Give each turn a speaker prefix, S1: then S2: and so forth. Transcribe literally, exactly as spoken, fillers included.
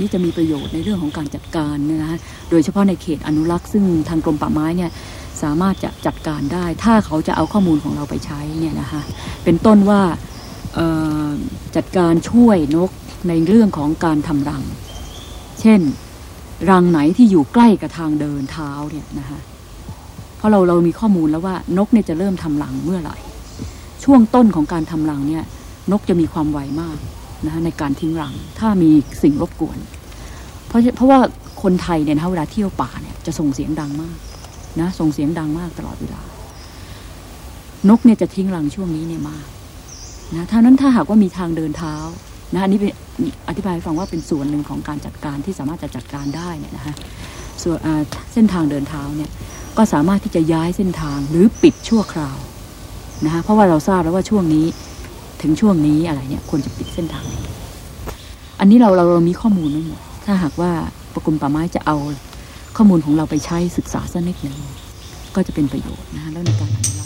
S1: นี้จะมีประโยชน์ในเรื่องของการจัดการเนี่ยนะโดยเฉพาะในเขตอนุรักษ์ซึ่งทางกรมป่าไม้เนี่ยสามารถจะจัดการได้ถ้าเขาจะเอาข้อมูลของเราไปใช้เนี่ยนะคะเป็นต้นว่าจัดการช่วยนกในเรื่องของการทำรังเช่นรังไหนที่อยู่ใกล้กับทางเดินเท้าเนี่ยนะคะเพราะเราเรามีข้อมูลแล้วว่านกเนี่ยจะเริ่มทำรังเมื่อไหร่ช่วงต้นของการทำรังเนี่ยนกจะมีความไวมากนะคะในการทิ้งรังถ้ามีสิ่งรบกวนเพราะเพราะว่าคนไทยเนี่ยนะเวลาเที่ยวป่าเนี่ยจะส่งเสียงดังมากนะส่งเสียงดังมากตลอดเวลานกเนี่ยจะทิ้งรังช่วงนี้เนี่ยมากนะถ้านั้นถ้าหากว่ามีทางเดินเท้านะอันนี้เป็นอธิบายให้ฟังว่าเป็นส่วนหนึ่งของการจัดการที่สามารถจะจัดการได้เนี่ยนะคะส่วนเส้นทางเดินเท้าเนี่ยก็สามารถที่จะย้ายเส้นทางหรือปิดชั่วคราวนะคะเพราะว่าเราทราบแล้วว่าช่วงนี้ถึงช่วงนี้อะไรเนี่ยควรจะปิดเส้นทางนี้อันนี้เราเราเรามีข้อมูลไม่หมดถ้าหากว่ากรมป่าไม้จะเอาข้อมูลของเราไปใช้ศึกษาสักนิดหนึ่งก็จะเป็นประโยชน์นะคะแล้วในการ